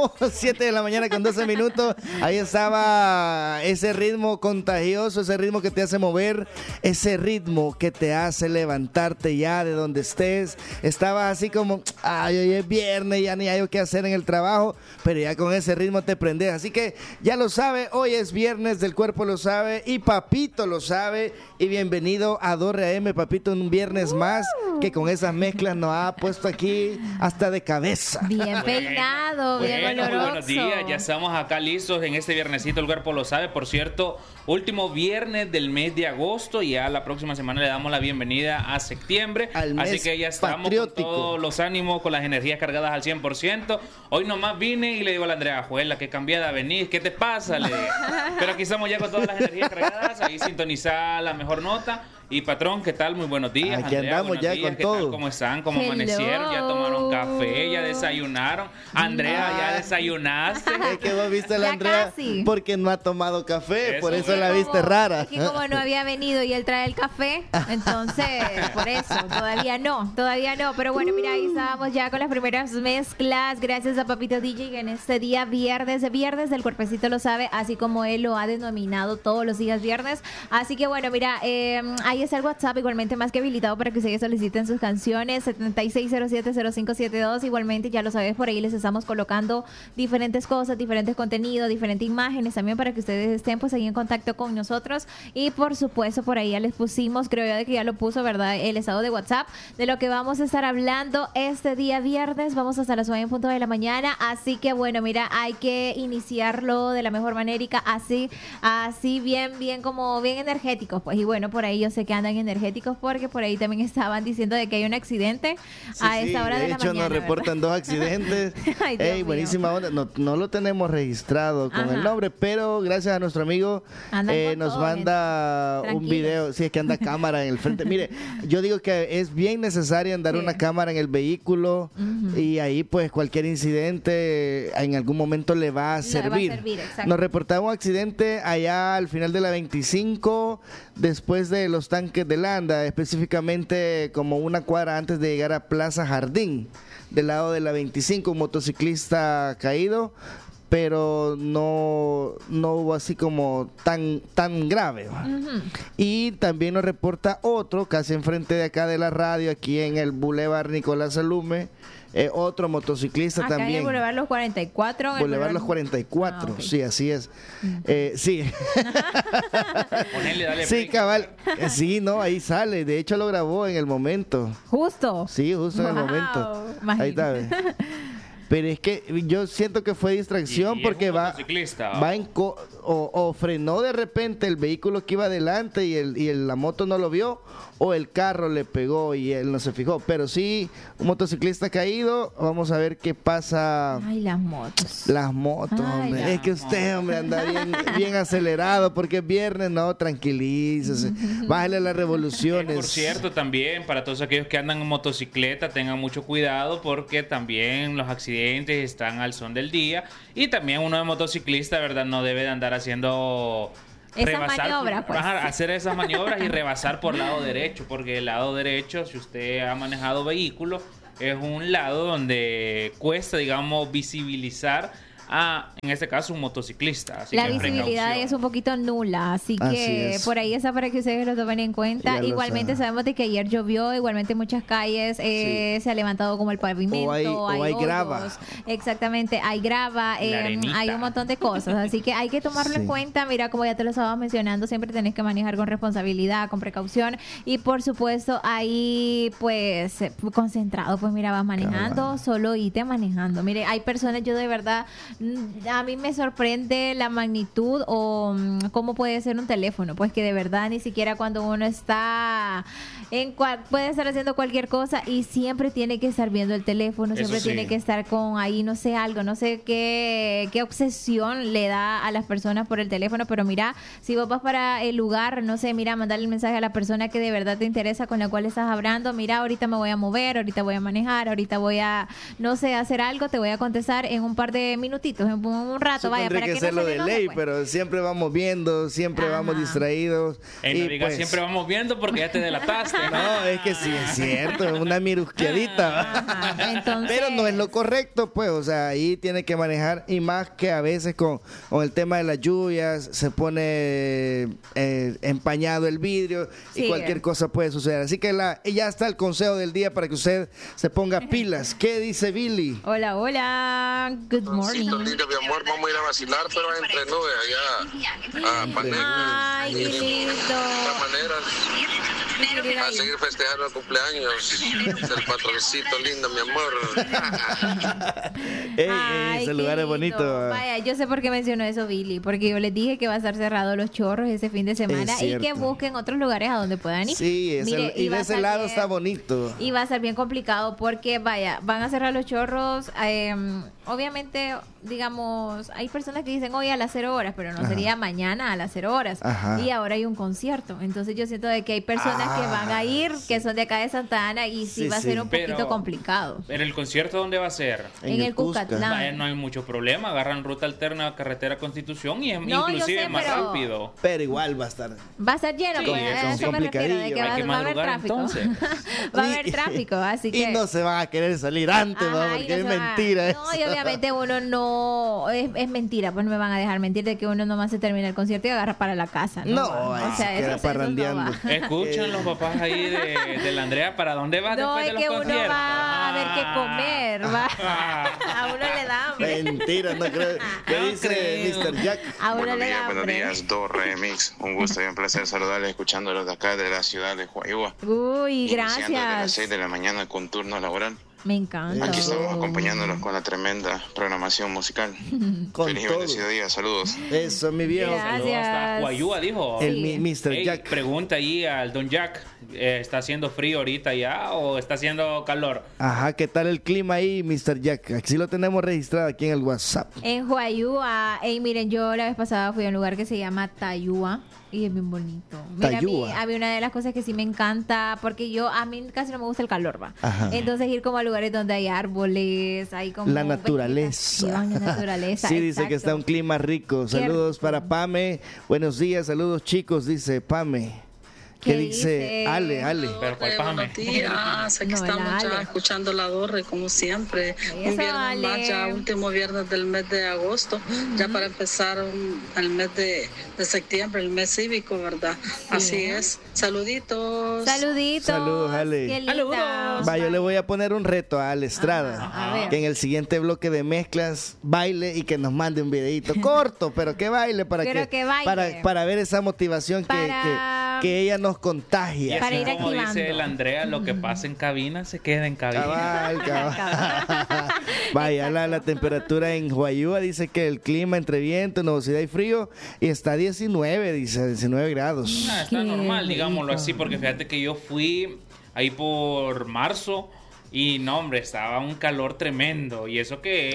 estamos, 7 de la mañana con 12 minutos. Ahí estaba ese ritmo contagioso, ese ritmo que te hace mover, ese ritmo que te hace levantarte ya de donde estés. Estaba así como, ay, hoy es viernes, ya ni hay qué hacer en el trabajo, pero ya con ese ritmo te prendes. Así que ya lo sabe, hoy es viernes, del cuerpo lo sabe y Papito lo sabe. Y bienvenido a Dorre AM, Papito, un viernes más que con esas mezclas nos ha puesto aquí hasta de cabeza. Bien peinado, bien oloroso. Muy buenos días, ya estamos acá listos en este viernesito, el cuerpo lo sabe. Por cierto, último viernes del mes de agosto, y ya la próxima semana le damos la bienvenida a septiembre. Así que ya estamos patriótico, con todos los ánimos, con las energías cargadas al 100%. Hoy nomás vine y le digo a la Andrea, Juela, qué cambiada venís, ¿qué te pasa? Le digo. Pero aquí estamos ya con todas las energías cargadas, ahí sintonizar la mejor nota. Y patrón, ¿qué tal? Muy buenos días. Aquí Andrea, andamos ya días. con ¿Qué todo. tal? ¿Cómo están? ¿Cómo amanecieron? ¿Ya tomaron café? ¿Ya desayunaron? Andrea, ¿ya desayunaste? Es que vos viste a la Ya Andrea casi. porque no ha tomado café, Eso, por eso bueno. la viste rara. Es que como no había venido y él trae el café, entonces por eso, todavía no. Pero bueno, mira, ahí estábamos ya con las primeras mezclas. Gracias a Papito DJ en este día viernes del cuerpecito lo sabe, así como él lo ha denominado todos los días viernes. Así que bueno, mira, ahí está el WhatsApp igualmente más que habilitado para que ustedes soliciten sus canciones, 76070572. Igualmente, ya lo sabes, por ahí les estamos colocando diferentes cosas, diferentes contenidos, diferentes imágenes también para que ustedes estén pues ahí en contacto con nosotros. Y por supuesto, por ahí ya les pusimos, creo yo de que ya lo puso, ¿verdad? El estado de WhatsApp de lo que vamos a estar hablando este día viernes. Vamos hasta las 9 en punto de la mañana. Así que bueno, mira, hay que iniciarlo de la mejor manera, así bien como bien energéticos, pues. Y bueno, por ahí yo sé que andan energéticos porque por ahí también estaban diciendo de que hay un accidente a esta hora de la mañana. De hecho, nos reportan dos accidentes. Ay, Dios mío. Buenísima onda. No lo tenemos registrado con el nombre, pero gracias a nuestro amigo nos manda un video. Sí, es que anda cámara en el frente. Mire, yo digo que es bien necesario andar una cámara en el vehículo y ahí pues cualquier incidente en algún momento le va a servir. Nos reportaba un accidente allá al final de la 25, después de los tanques de Landa, específicamente como una cuadra antes de llegar a Plaza Jardín, del lado de la 25, un motociclista caído, pero no hubo así como tan grave. Y también nos reporta otro, casi enfrente de acá de la radio, aquí en el Boulevard Nicolás Salume, otro motociclista acá también. En el Boulevard Los 44. Boulevard Los 44, okay. Sí, así es. Sí. Ponele, dale Sí, play. cabal. Sí, no, ahí sale. De hecho, lo grabó en el momento. Justo. Sí, justo en el momento. Imagínate. Ahí está. Pero es que yo siento que fue distracción Y porque es un va motociclista. o frenó de repente el vehículo que iba adelante y la moto no lo vio, o el carro le pegó y él no se fijó. Pero sí, un motociclista caído. Vamos a ver qué pasa. Ay, las motos. Las motos, Ay, hombre. Es que usted, hombre, anda bien acelerado porque es viernes, no, tranquilícese. Bájale las revoluciones. Por cierto, también para todos aquellos que andan en motocicleta, tengan mucho cuidado porque también los accidentes están al son del día. Y también uno de motociclista, ¿verdad? No debe de andar haciendo... maniobras, pues. Hacer esas maniobras y rebasar por lado derecho, porque el lado derecho, si usted ha manejado vehículo, es un lado donde cuesta, digamos, visibilizar en este caso, un motociclista. Así la que visibilidad precaución. es un poquito nula, así que por ahí está para que ustedes lo tomen en cuenta. Ya Igualmente sabemos de que ayer llovió, igualmente muchas calles se ha levantado como el pavimento, hay grava. Exactamente, hay grava, hay un montón de cosas, así que hay que tomarlo en cuenta. Mira, como ya te lo estabas mencionando, siempre tenés que manejar con responsabilidad, con precaución y por supuesto ahí pues concentrado, pues mira, vas manejando, solo irte manejando. Mire, hay personas, yo de verdad, a mí me sorprende la magnitud o cómo puede ser un teléfono, pues que de verdad ni siquiera cuando uno está puede estar haciendo cualquier cosa y siempre tiene que estar viendo el teléfono, siempre tiene que estar con ahí, no sé, algo, no sé qué obsesión le da a las personas por el teléfono, pero mira, si vos vas para el lugar, no sé, mira, mandarle el mensaje a la persona que de verdad te interesa, con la cual estás hablando, mira, ahorita me voy a mover, ahorita voy a manejar, ahorita voy a, no sé, hacer algo, te voy a contestar en un par de minutitos. ratitos, un rato, vaya, para que no lo de ley, pues. pero siempre vamos viendo, siempre vamos distraídos. Y pues, siempre vamos viendo porque ya te delataste. No, es que sí es cierto, una mirusqueadita. Entonces... Pero no es lo correcto, pues, o sea, ahí tiene que manejar, y más que a veces con el tema de las lluvias, se pone empañado el vidrio y cualquier cosa puede suceder. Así que ya está el consejo del día para que usted se ponga pilas. ¿Qué dice Billy? Hola, hola. Good morning. Linda, mi amor, vamos a ir a vacilar, pero entre nubes allá a Paneca. Ay, qué lindo. De esta manera, a seguir festejando el cumpleaños del patroncito lindo, mi amor. Ese lugar es bonito. Vaya, yo sé por qué mencionó eso Billy, porque yo les dije que va a estar cerrado Los Chorros ese fin de semana y que busquen otros lugares a donde puedan ir. Sí, y de ese lado está bonito. Y va a ser bien complicado porque, vaya, van a cerrar Los Chorros. Obviamente, digamos, hay personas que dicen hoy a las 0 horas, pero no sería mañana a las 0 horas. Y ahora hay un concierto. Entonces yo siento de que hay personas que van a ir, que son de acá de Santa Ana, y sí va a ser un poquito complicado. ¿Pero el concierto dónde va a ser? En el Cuscatlán. No hay mucho problema, agarran ruta alterna a carretera Constitución y inclusive más rápido. Pero igual va a estar. Va a estar lleno, sí, pues, a eso me refiero, de que va a haber tráfico. Va a haber tráfico, así que... Y no se van a querer salir antes, porque es mentira. No, y obviamente uno no... Es mentira, pues no me van a dejar mentir de que uno nomás se termina el concierto y agarra para la casa. No, o sea, queda parrandeando. Escuchan los papás ahí de la Andrea, ¿para dónde vas después de los conciertos? No, es que uno va a ver qué comer, a uno le da hambre. Mentira, no creo. ¿Qué dice Mr. Jack? A uno le da hambre. Buenos días, Do Remix. Un gusto y un placer saludarles escuchándolos de acá de la ciudad de Huayúa. Uy, gracias. Iniciando de las 6 de la mañana con turno laboral. Me encanta. Aquí estamos acompañándolos con la tremenda programación musical. Feliz y bendecido día, saludos. Eso, mi viejo. Gracias. Hasta Huayúa, dijo. El Mr. Jack. Pregunta ahí al Don Jack. ¿Está haciendo frío ahorita ya o está haciendo calor? Ajá, ¿qué tal el clima ahí, Mr. Jack? Aquí lo tenemos registrado aquí en el WhatsApp. En Huayúa. Miren, yo la vez pasada fui a un lugar que se llama Tayúa. Y es bien bonito. Mira, a mí una de las cosas que sí me encanta, porque a mí casi no me gusta el calor, va. Ajá. Entonces ir como a lugares donde hay árboles, hay como... La naturaleza. La naturaleza, sí, dice que está un clima rico. Saludos para Pame. Buenos días, saludos chicos, dice Pame. ¿Qué dice? Ale. Pero ¿cuál Pame? Buenos días, aquí estamos ya escuchando la Dorre como siempre. Un viernes más, ya último viernes del mes de agosto, ya para empezar el mes de septiembre, el mes cívico, ¿verdad? Sí. Así es. Saluditos. Saludos, Ale. Qué linda. Va, yo le voy a poner un reto a Ale Estrada, que en el siguiente bloque de mezclas baile y que nos mande un videito corto, pero que baile para ver esa motivación que ella nos contagia. Para ir como dice el Andrea, lo que pasa en cabina se queda en cabina. Cabal. Vaya, la temperatura en Huayúa dice que el clima entre viento, nubosidad y frío, y está 19, dice, 19 grados. Está normal, digámoslo así, porque fíjate que yo fui ahí por marzo. Y no, hombre, estaba un calor tremendo. Y eso que...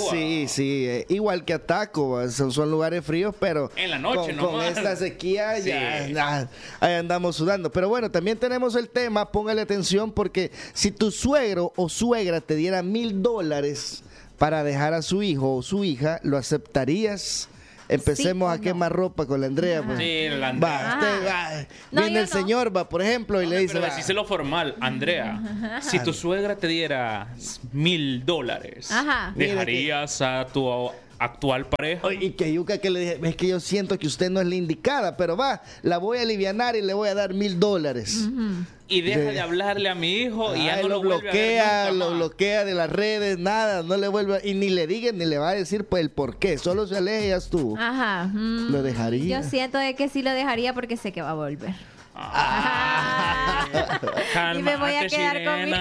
sí. Igual que Ataco. Son lugares fríos, pero... En la noche, con esta sequía ya ahí andamos sudando. Pero bueno, también tenemos el tema. Póngale atención porque si tu suegro o suegra te diera $1,000 para dejar a su hijo o su hija, ¿lo aceptarías? Empecemos a quemar ropa con la Andrea. Pues. Sí, la Andrea. Viene el señor, por ejemplo, y le dice... Pero decíselo formal, Andrea, si tu suegra te diera $1,000, ¿dejarías a tu actual pareja? Y que yuca que le dije, es que yo siento que usted no es la indicada, pero la voy a alivianar y le voy a dar $1,000. Y deja de hablarle a mi hijo y ya no lo bloquea, lo bloquea de las redes, nada, no le vuelve, y ni le diga ni le va a decir pues el por qué, solo se aleja y haz tú. ¿Lo dejaría? Yo siento de que sí lo dejaría porque sé que va a volver. Y me voy a quedar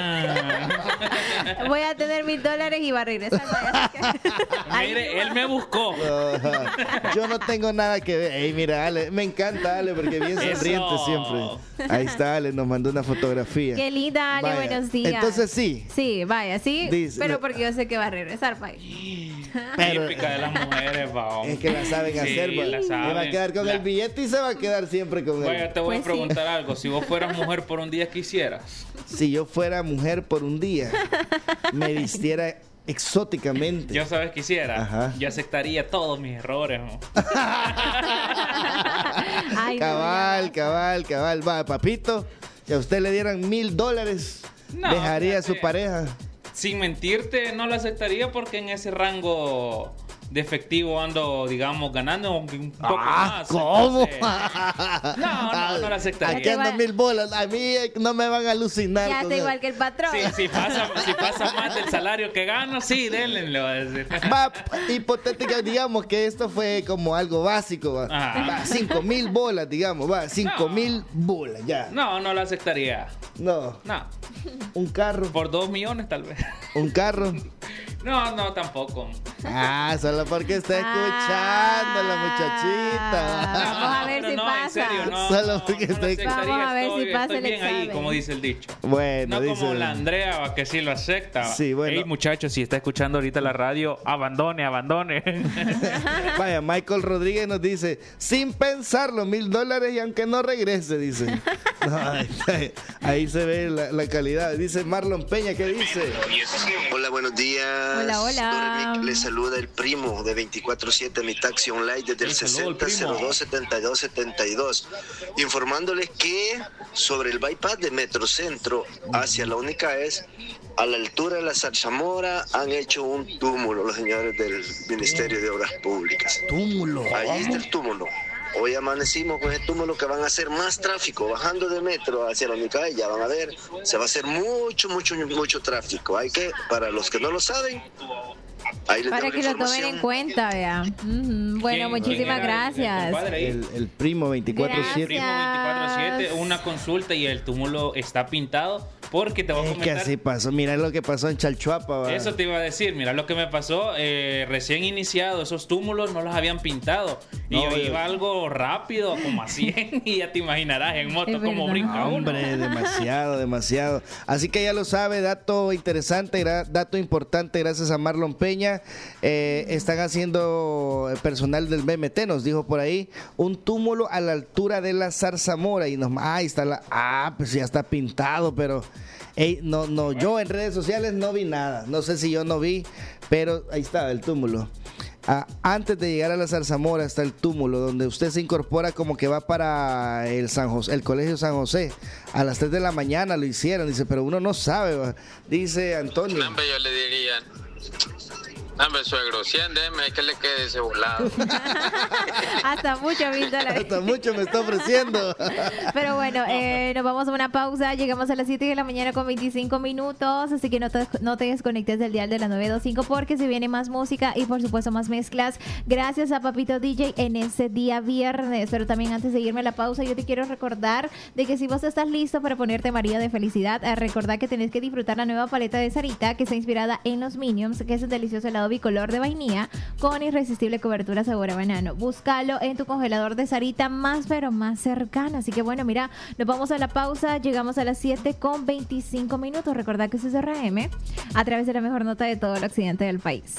con voy a tener $1,000 y va a regresar. Mire, él me buscó. Yo no tengo nada que ver. Ey, mira, Ale, me encanta Ale porque bien sonriente siempre. Ahí está Ale, nos mandó una fotografía. Qué linda Ale, buenos días. Entonces sí. Sí, vaya, sí. Dice, pero porque yo sé que va a regresar, país. Típica de las mujeres, vamos. Es que la saben hacer, va. Va a quedar con el billete y se va a quedar siempre con él. Vaya, te voy a preguntar algo. Si vos fueras mujer por un día, ¿qué hicieras? Si yo fuera mujer por un día, me vistiera exóticamente. Yo sabes quisiera. Ajá. Yo aceptaría todos mis errores. ¿No? Ay, cabal. Va, papito, si a usted le dieran $1,000, ¿dejaría a su pareja? Sin mentirte, no lo aceptaría porque en ese rango de efectivo ando, digamos, ganando un poco más. ¿Cómo? Entonces, no lo aceptaría. Aquí ando $1,000. A mí no me van a alucinar. Ya está igual que el patrón. Sí, si pasa más del salario que gano, sí, denle. Va, hipotética, digamos que esto fue como algo básico. Va, $5,000, digamos. Va, $5,000, ya. No lo aceptaría. No. Un carro. Por 2 millones, tal vez. Un carro. No, tampoco. Solo porque está escuchando la muchachita. Vamos a ver si pasa. En serio, no. Solo porque está Vamos a ver si pasa estoy el bien examen. ahí, como dice el dicho. Bueno, no dice... como la Andrea, que sí lo acepta. Sí, bueno. Hey, muchachos, si está escuchando ahorita la radio, abandone. Vaya, Michael Rodríguez nos dice, sin pensarlo, $1,000 y aunque no regrese, dice. No, ahí se ve la calidad. Dice Marlon Peña, ¿qué dice? Hola, buenos días. Hola. Le saluda el primo de 24/7, mi taxi online desde el 60027272. Informándoles que sobre el bypass de Metrocentro hacia la Unicaes, a la altura de la Zarzamora, han hecho un túmulo los señores del Ministerio de Obras Públicas. Túmulo. Ahí está el túmulo. Hoy amanecimos con el túmulo que van a hacer más tráfico, bajando de metro hacia la Unicaes, ya van a ver, se va a hacer mucho tráfico. Hay que, para los que no lo saben, ahí les para que lo tomen en cuenta, vean. Bueno, muchísimas gracias. El primo 24/7. El primo 24/7, una consulta y el túmulo está pintado. Porque te voy a comentar. Es que así pasó. Mira lo que pasó en Chalchuapa. ¿verdad? Eso te iba a decir. Mira lo que me pasó. Recién iniciado, esos túmulos no los habían pintado. Y yo iba algo rápido, como a 100. Y ya te imaginarás en moto como brinca uno. Hombre, demasiado. Así que ya lo sabe. Dato interesante, dato importante. Gracias a Marlon Peña. Están haciendo personal del BMT, nos dijo por ahí, un túmulo a la altura de la Zarzamora. Y ahí está pues ya está pintado, pero... no, yo en redes sociales no vi nada. No sé si yo no vi, pero ahí está el túmulo. Antes de llegar a la Zarzamora está el túmulo donde usted se incorpora como que va para el Colegio San José. A las 3 de la mañana lo hicieron. Dice, pero uno no sabe, ¿va? Dice Antonio. Yo le diría, hombre, suegro, 100 deme, que le quede ese volado. Hasta mucho, $1,000. Hasta mucho me está ofreciendo. Pero bueno, nos vamos a una pausa. Llegamos a las 7 de la mañana con 25 minutos. Así que no te desconectes del dial de la 925 porque se viene más música y por supuesto más mezclas. Gracias a Papito DJ en ese día viernes. Pero también antes de irme a la pausa, yo te quiero recordar de que si vos estás listo para ponerte María de felicidad, recordá que tenés que disfrutar la nueva paleta de Sarita que está inspirada en los Minions, que es el delicioso helado bicolor de vainilla con irresistible cobertura sabor a banano. Búscalo en tu congelador de Sarita más pero más cercano. Así que bueno, mira, nos vamos a la pausa. Llegamos a las 7 con 25 minutos. Recordad que es CRM a través de la mejor nota de todo el occidente del país.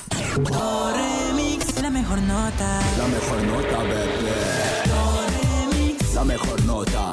Remix, la mejor nota. La mejor nota, bebé. Remix, la mejor nota.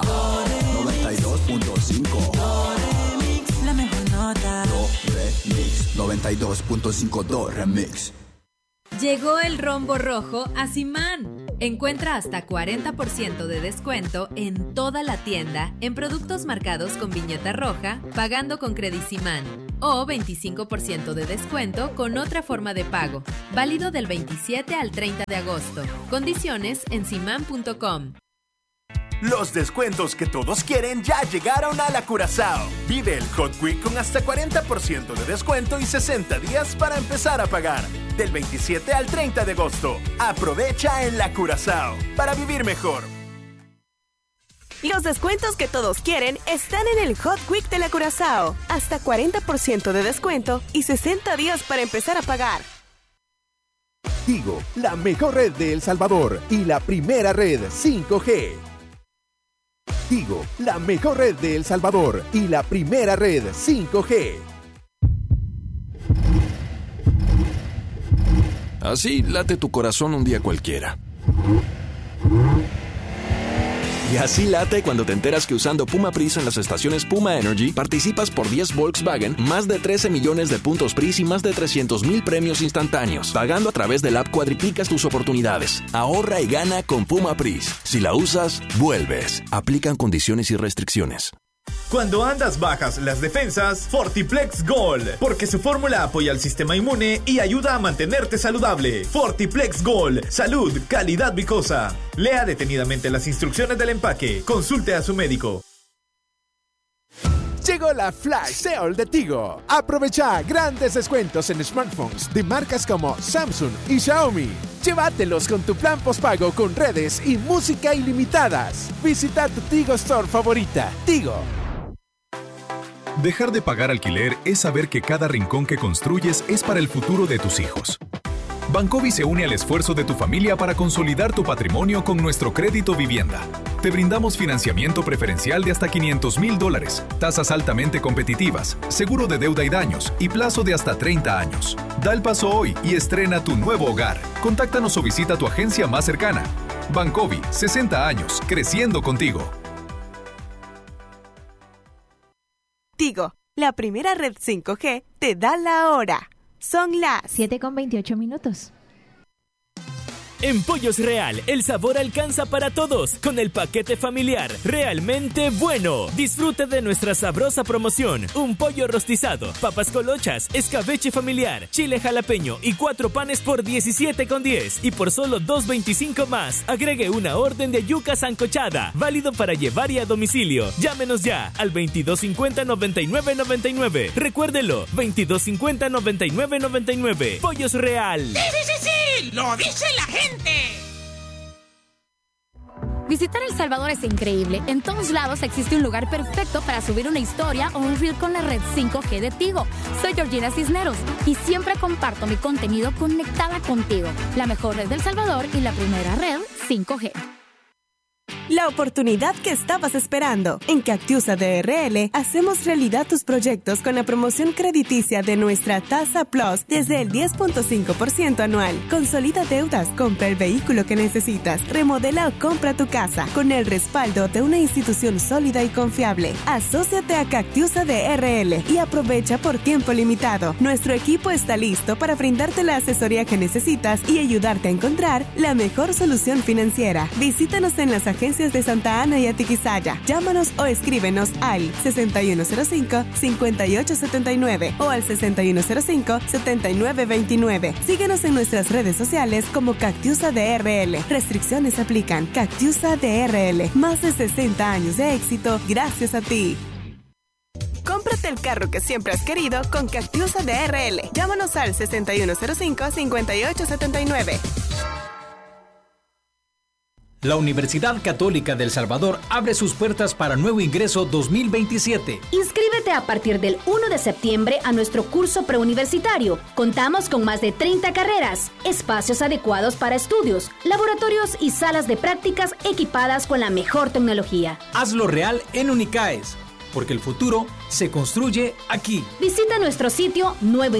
92.5. Remix, la mejor nota. Remix 92.5 Remix. Llegó el rombo rojo a Simán. Encuentra hasta 40% de descuento en toda la tienda en productos marcados con viñeta roja, pagando con Credisimán, o 25% de descuento con otra forma de pago. Válido del 27 al 30 de agosto. Condiciones en simán.com. Los descuentos que todos quieren ya llegaron a la Curazao. Vive el Hot Week con hasta 40% de descuento y 60 días para empezar a pagar. Del 27 al 30 de agosto. Aprovecha en la Curazao para vivir mejor. Los descuentos que todos quieren están en el Hot Week de la Curazao. Hasta 40% de descuento y 60 días para empezar a pagar. Tigo, la mejor red de El Salvador y la primera red 5G. Tigo, la mejor red de El Salvador y la primera red 5G. Así late tu corazón un día cualquiera. Y así late cuando te enteras que usando Puma Pris en las estaciones Puma Energy participas por 10 Volkswagen, más de 13 millones de puntos Pris y más de 300,000 premios instantáneos. Pagando a través del app cuadriplicas tus oportunidades. Ahorra y gana con Puma Pris. Si la usas, vuelves. Aplican condiciones y restricciones. Cuando andas bajas las defensas, Fortiplex Gold, porque su fórmula apoya al sistema inmune y ayuda a mantenerte saludable. Fortiplex Gold, salud, calidad vicosa. Lea detenidamente las instrucciones del empaque. Consulte a su médico. Llegó la Flash Sale de Tigo. Aprovecha grandes descuentos en smartphones de marcas como Samsung y Xiaomi. Llévatelos con tu plan postpago con redes y música ilimitadas. Visita tu Tigo Store favorita. Tigo. Dejar de pagar alquiler es saber que cada rincón que construyes es para el futuro de tus hijos. Bancovi se une al esfuerzo de tu familia para consolidar tu patrimonio con nuestro crédito vivienda. Te brindamos financiamiento preferencial de hasta $500,000, tasas altamente competitivas, seguro de deuda y daños y plazo de hasta 30 años. Da el paso hoy y estrena tu nuevo hogar. Contáctanos o visita tu agencia más cercana. Bancovi, 60 años, creciendo contigo. Tigo, la primera red 5G te da la hora. Son las 7:28. En Pollos Real, el sabor alcanza para todos con el paquete familiar realmente bueno. Disfrute de nuestra sabrosa promoción: un pollo rostizado, papas colochas, escabeche familiar, chile jalapeño y 4 panes por $17.10 y por solo $2.25 más. Agregue una orden de yuca sancochada, válido para llevar y a domicilio. Llámenos ya al 2250-9999. Recuérdelo, 2250-9999. Pollos Real. ¡Sí! ¡Lo dice la gente! Visitar El Salvador es increíble. En todos lados existe un lugar perfecto para subir una historia o un reel con la red 5G de Tigo. Soy Georgina Cisneros y siempre comparto mi contenido conectada contigo. La mejor red del Salvador y la primera red 5G. La oportunidad que estabas esperando. En Cactiusa DRL hacemos realidad tus proyectos con la promoción crediticia de nuestra tasa Plus desde el 10.5% anual. Consolida deudas, compra el vehículo que necesitas, remodela o compra tu casa con el respaldo de una institución sólida y confiable. Asóciate a Cactiusa DRL y aprovecha por tiempo limitado. Nuestro equipo está listo para brindarte la asesoría que necesitas y ayudarte a encontrar la mejor solución financiera. Visítanos en las agencias de Santa Ana y Atiquizaya. Llámanos o escríbenos al 6105-5879 o al 6105-7929. Síguenos en nuestras redes sociales como Cactiusa DRL. Restricciones aplican. Cactiusa DRL. Más de 60 años de éxito gracias a ti. Cómprate el carro que siempre has querido con Cactiusa DRL. Llámanos al 6105-5879. La Universidad Católica de El Salvador abre sus puertas para nuevo ingreso 2027. Inscríbete a partir del 1 de septiembre a nuestro curso preuniversitario. Contamos con más de 30 carreras, espacios adecuados para estudios, laboratorios y salas de prácticas equipadas con la mejor tecnología. Hazlo real en Unicaes, porque el futuro se construye aquí. Visita nuestro sitio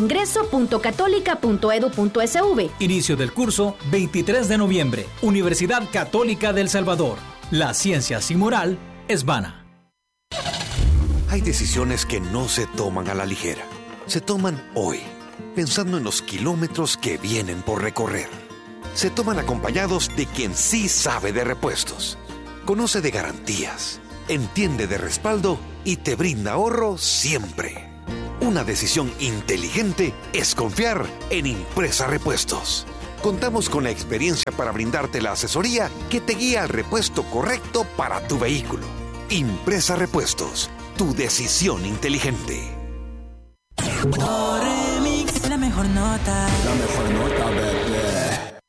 nuevoingreso.católica.edu.sv. Inicio del curso 23 de noviembre. Universidad Católica de El Salvador. La ciencia sin moral es vana. Hay decisiones que no se toman a la ligera. Se toman hoy, pensando en los kilómetros que vienen por recorrer. Se toman acompañados de quien sí sabe de repuestos, conoce de garantías, entiende de respaldo y te brinda ahorro siempre. Una decisión inteligente es confiar en Impresa Repuestos. Contamos con la experiencia para brindarte la asesoría que te guía al repuesto correcto para tu vehículo. Impresa Repuestos, tu decisión inteligente. Remix, la mejor nota. La mejor nota.